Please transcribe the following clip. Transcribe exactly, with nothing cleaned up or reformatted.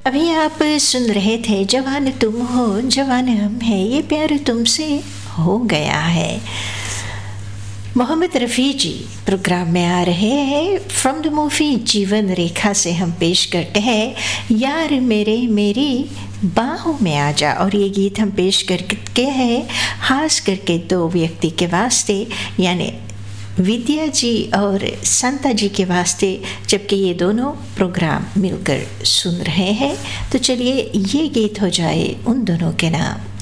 अभी आप सुन रहे थे जवान तुम हो जवान हम हैं, ये प्यार तुमसे हो गया है। मोहम्मद रफ़ी जी प्रोग्राम में आ रहे हैं। फ्रॉम द मूवी जीवन रेखा से हम पेश करते हैं यार मेरे मेरी बाहों में आ जा। और ये गीत हम पेश करके हैं खास करके दो व्यक्ति के वास्ते, यानी विद्या जी और संता जी के वास्ते, जबकि ये दोनों प्रोग्राम मिलकर सुन रहे हैं। तो चलिए ये गीत हो जाए उन दोनों के नाम।